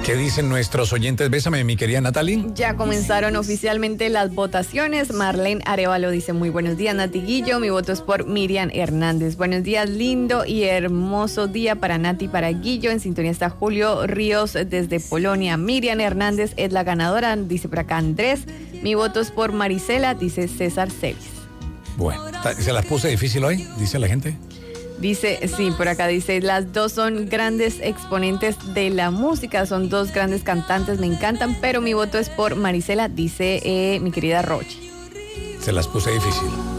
¿Qué dicen nuestros oyentes? Bésame, mi querida Natalie. Ya comenzaron oficialmente las votaciones. Marlene Arevalo dice: muy buenos días, Nati Guillo. Mi voto es por Miriam Hernández. Buenos días, lindo y hermoso día para Nati y para Guillo. En sintonía está Julio Ríos desde Polonia. Miriam Hernández es la ganadora, dice por acá Andrés. Mi voto es por Marisela, dice César Celis. Bueno, ¿se las puse difícil hoy? Dice la gente. Dice, sí, por acá dice, las dos son grandes exponentes de la música, son dos grandes cantantes, me encantan, pero mi voto es por Marisela, dice mi querida Rochi. Se las puse difícil.